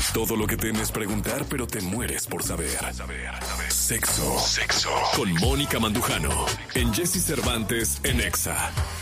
Todo lo que temes preguntar, pero te mueres por saber. Sexo con Mónica Mandujano en Jessy Cervantes en Exa.